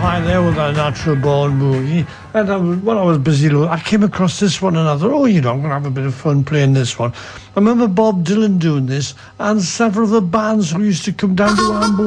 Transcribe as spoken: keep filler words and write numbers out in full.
Hi there with our Natural Born Boogie. And I was, while I was busy, I came across this one and I thought, oh, you know, I'm going to have a bit of fun playing this one. I remember Bob Dylan doing this and several of the bands who used to come down to Amble